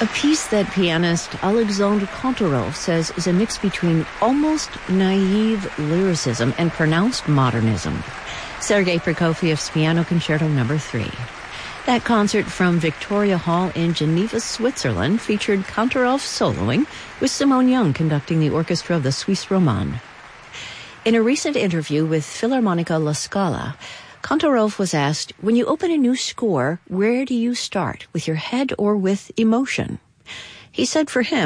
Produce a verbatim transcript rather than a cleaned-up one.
A piece that pianist Alexandre Kantorov says is a mix between almost naive lyricism and pronounced modernism. Sergei Prokofiev's Piano Concerto Number three. That concert from Victoria Hall in Geneva, Switzerland, featured Kantorov soloing, with Simone Young conducting the orchestra of the Suisse Romande. In a recent interview with Philharmonica La Scala, Kantorov was asked, when you open a new score, where do you start, with your head or with emotion? He said for him,